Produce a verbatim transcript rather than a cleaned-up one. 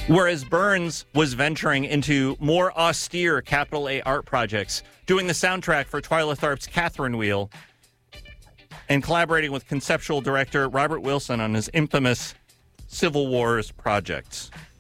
Whereas Burns was venturing into more austere capital A art projects, doing the soundtrack for Twyla Tharp's Catherine Wheel, and collaborating with conceptual director Robert Wilson on his infamous Civil Wars projects.